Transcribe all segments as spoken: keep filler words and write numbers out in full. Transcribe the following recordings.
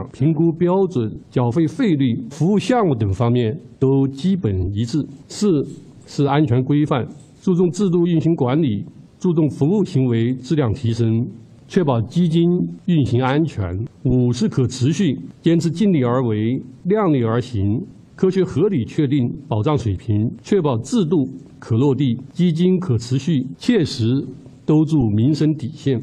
量、评估标准、缴费费率、服务项目等方面都基本一致。四是安全规范，注重制度运行管理，注重服务行为质量提升，确保基金运行安全。五是可持续，坚持尽力而为、量力而行，科学合理确定保障水平，确保制度可落地，基金可持续，切实兜住民生底线。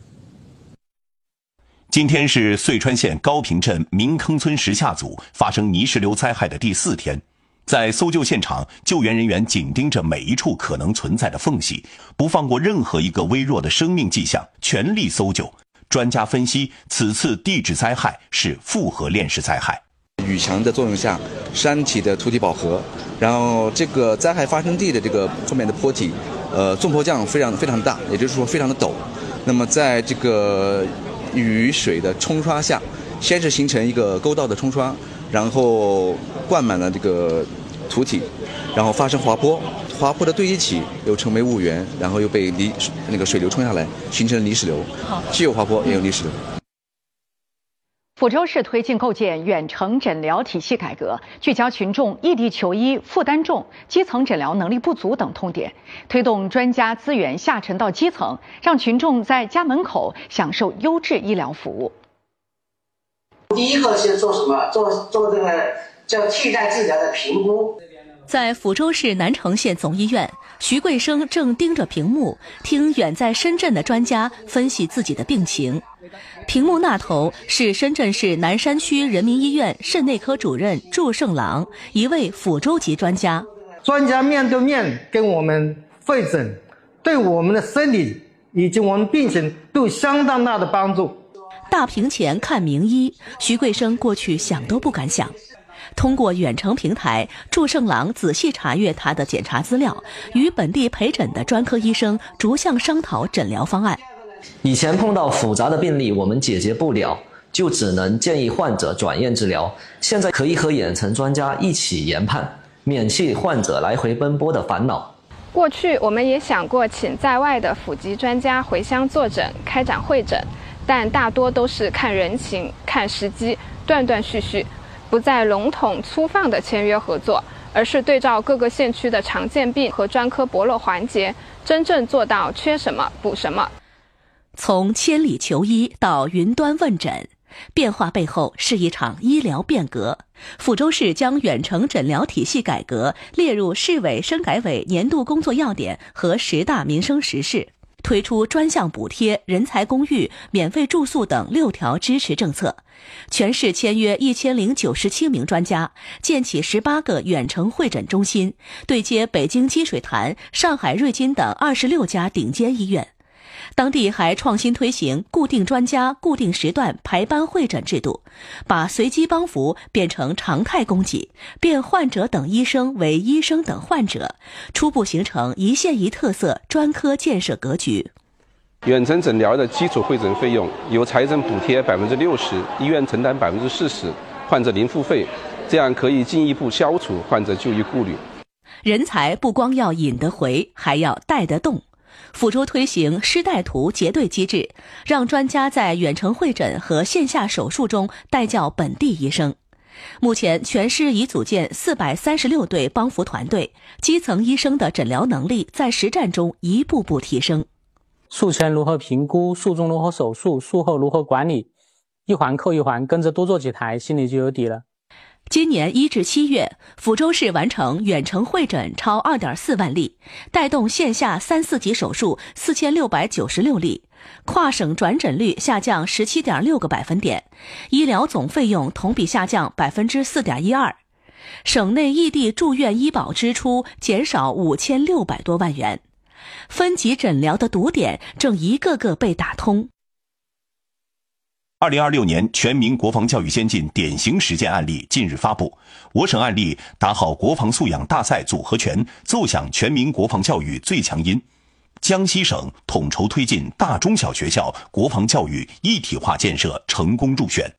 今天是遂川县高坪镇明坑村石下组发生泥石流灾害的第四天，在搜救现场，救援人员紧盯着每一处可能存在的缝隙，不放过任何一个微弱的生命迹象，全力搜救。专家分析，此次地质灾害是复合链式灾害。 雨墙的作用下，山体的土体饱和，然后这个灾害发生地的这个后面的坡体，呃，纵坡降非常非常大，也就是说非常的陡。那么在这个雨水的冲刷下，先是形成一个沟道的冲刷，然后灌满了这个土体，然后发生滑坡，滑坡的堆积起又成为婺源，然后又被泥那个水流冲下来，形成了泥石流。既有滑坡也有泥石流。 抚州市推进构建远程诊疗体系改革，聚焦群众异地求医负担重、基层诊疗能力不足等痛点，推动专家资源下沉到基层，让群众在家门口享受优质医疗服务。 第一个是做什么？做做这个叫替代治疗的评估。 在抚州市南城县总医院，徐桂生正盯着屏幕，听远在深圳的专家分析自己的病情。屏幕那头是深圳市南山区人民医院肾内科主任祝胜郎，一位抚州籍专家。 专家面对面跟我们会诊，对我们的身体以及我们病情都有相当大的帮助。 大屏前看名医，徐桂生过去想都不敢想。通过远程平台，祝胜郎仔细查阅他的检查资料，与本地陪诊的专科医生逐项商讨诊疗方案。 以前碰到复杂的病例我们解决不了，就只能建议患者转院治疗，现在可以和远程专家一起研判，免去患者来回奔波的烦恼。 过去我们也想过请在外的府级专家回乡坐诊开展会诊，但大多都是看人情看时机，断断续续，不再笼统粗放的签约合作，而是对照各个县区的常见病和专科薄弱环节，真正做到缺什么补什么。 从千里求医到云端问诊，变化背后是一场医疗变革。抚州市将远程诊疗体系改革列入市委深改委年度工作要点和十大民生实事，推出专项补贴、人才公寓、免费住宿等六条支持政策。全市签约一千零九十七名专家，建起十八个远程会诊中心，对接北京积水潭、上海瑞金等二十六家顶尖医院。当地还创新推行固定专家、固定时段排班会诊制度，把随机帮扶变成常态供给，变患者等医生为医生等患者，初步形成一县一特色专科建设格局。 远程诊疗的基础会诊费用由财政补贴百分之六十，医院承担百分之四十，患者零付费，这样可以进一步消除患者就医顾虑。 人才不光要引得回，还要带得动。抚州推行师带徒结对机制，让专家在远程会诊和线下手术中带教本地医生。目前全市已组建四百三十六队帮扶团队，基层医生的诊疗能力在实战中一步步提升。 术前如何评估，术中如何手术，术后如何管理，一环扣一环，跟着多做几台，心里就有底了。 今年一至七月，抚州市完成远程会诊超 二点四万例，带动线下三四级手术四千六百九十六例，跨省转诊率下降 十七点六个百分点，医疗总费用同比下降 百分之四点一二， 省内异地住院医保支出减少五千六百多万元，分级诊疗的堵点正一个个被打通。 二零二六年全民国防教育先进典型实践案例近日发布，我省案例打好国防素养大赛组合拳，奏响全民国防教育最强音。江西省统筹推进大中小学校国防教育一体化建设成功入选。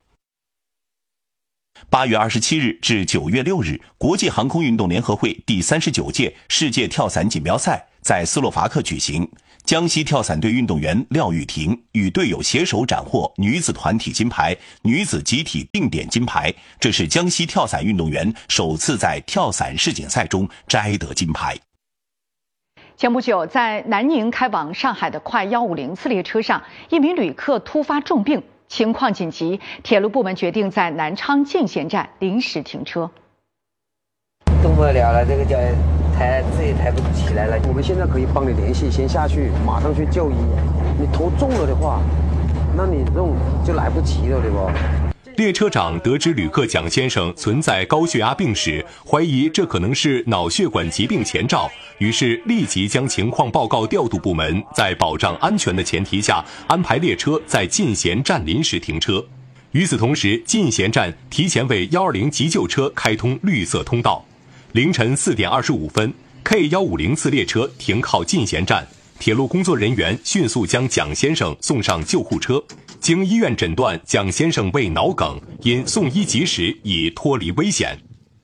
八月二十七日至九月六日，国际航空运动联合会第三十九届世界跳伞锦标赛在斯洛伐克举行。 江西跳伞队运动员廖玉婷与队友携手斩获女子团体金牌、女子集体定点金牌，这是江西跳伞运动员首次在跳伞世锦赛中摘得金牌。 前不久，在南宁开往上海的快一五零次列车上，一名旅客突发重病，情况紧急，铁路部门决定在南昌进贤站临时停车。 动不了了，这个叫抬自己抬不起来了。我们现在可以帮你联系，先下去，马上去就医。你头重了的话，那你这种就来不及了，对吧？ 列车长得知旅客蒋先生存在高血压病史，怀疑这可能是脑血管疾病前兆，于是立即将情况报告调度部门，在保障安全的前提下，安排列车在进贤站临时停车。与此同时，进贤站提前为一二零急救车开通绿色通道。凌晨四点二十五分 ，K 一五零次列车停靠进贤站，铁路工作人员迅速将蒋先生送上救护车。经医院诊断，蒋先生为脑梗，因送医及时已脱离危险。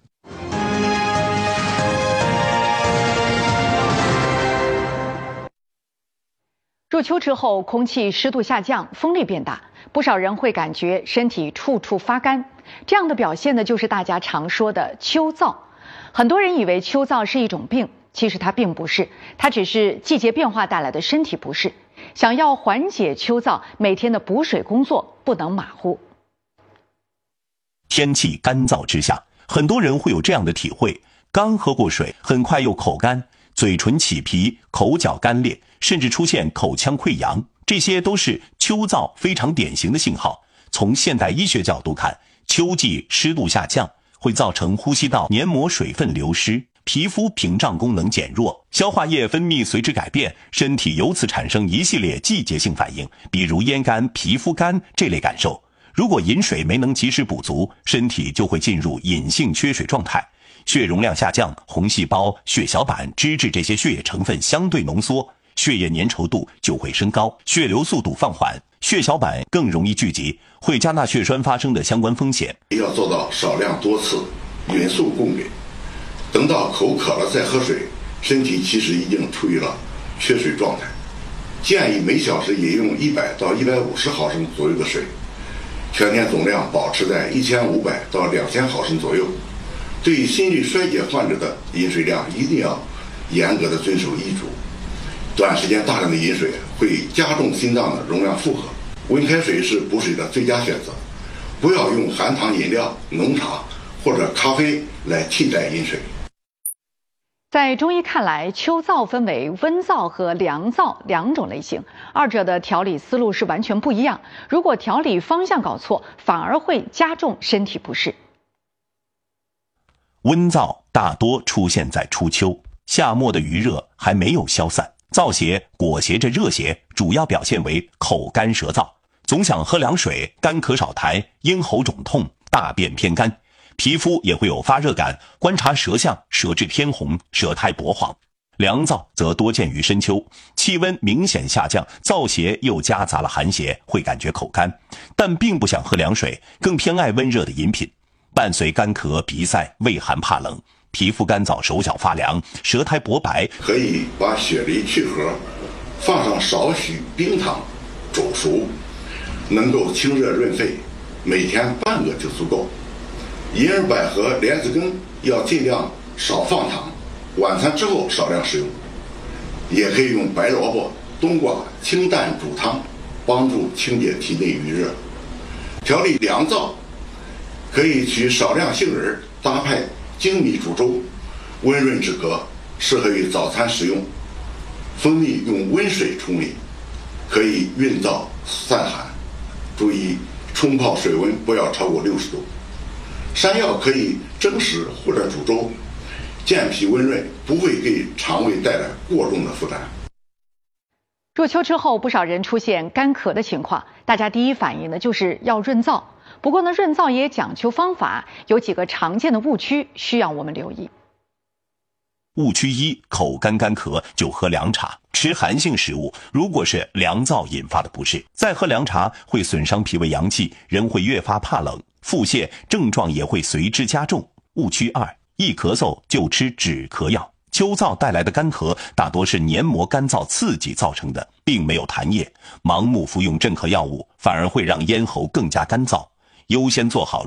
入秋之后，空气湿度下降，风力变大，不少人会感觉身体处处发干。这样的表现呢，就是大家常说的秋燥。很多人以为秋燥是一种病，其实它并不是，它只是季节变化带来的身体不适。想要缓解秋燥，每天的补水工作不能马虎。 天气干燥之下，很多人会有这样的体会：刚喝过水，很快又口干，嘴唇起皮，口角干裂，甚至出现口腔溃疡，这些都是秋燥非常典型的信号。从现代医学角度看，秋季湿度下降会造成呼吸道黏膜水分流失，皮肤屏障功能减弱，消化液分泌随之改变，身体由此产生一系列季节性反应，比如咽干、皮肤干这类感受。如果饮水没能及时补足，身体就会进入隐性缺水状态，血容量下降，红细胞、血小板、脂质这些血液成分相对浓缩，血液粘稠度就会升高，血流速度放缓，血小板更容易聚集，会加大血栓发生的相关风险。 要做到少量多次，匀速供给。等到口渴了再喝水，身体其实已经处于了缺水状态。建议每小时饮用一百到一百五十毫升左右的水，全天总量保持在一千五百到两千毫升左右。对于心力衰竭患者的饮水量，一定要严格的遵守医嘱。短时间大量的饮水会加重心脏的容量负荷，温开水是补水的最佳选择。不要用含糖饮料、浓茶或者咖啡来替代饮水。 在中医看来，秋燥分为温燥和凉燥两种类型，二者的调理思路是完全不一样。如果调理方向搞错，反而会加重身体不适。 温燥大多出现在初秋，夏末的余热还没有消散，燥邪裹挟着热邪，主要表现为口干舌燥，总想喝凉水，干咳少痰，咽喉肿痛，大便偏干。皮肤也会有发热感，观察舌象，舌质偏红，舌苔薄黄。凉燥则多见于深秋，气温明显下降，燥邪又夹杂了寒邪，会感觉口干，但并不想喝凉水，更偏爱温热的饮品。伴随干咳、鼻塞、畏寒怕冷，皮肤干燥，手脚发凉，舌苔薄白。 可以把雪梨去核，放上少许冰糖，煮熟，能够清热润肺，每天半个就足够。银耳百合、莲子根要尽量少放糖，晚餐之后少量食用。也可以用白萝卜、冬瓜清淡煮汤，帮助清洁体内余热。调理凉燥，可以取少量杏仁搭配粳米煮粥，温润止咳，适合于早餐食用。蜂蜜用温水冲理，可以运燥散寒。注意冲泡水温不要超过六十度。山药可以蒸食或者煮粥，健脾温润，不会给肠胃带来过重的负担。 入秋之后，不少人出现干咳的情况，大家第一反应呢就是要润燥。不过呢，润燥也讲究方法，有几个常见的误区需要我们留意。 误区一：口干干咳就喝凉茶，吃寒性食物，如果是凉燥引发的不适，再喝凉茶会损伤脾胃阳气，人会越发怕冷，腹泻症状也会随之加重。误区二：一咳嗽就吃止咳药， 秋燥带来的干咳大多是黏膜干燥刺激造成的，并没有痰液。盲目服用镇咳药物反而会让咽喉更加干燥。优先做好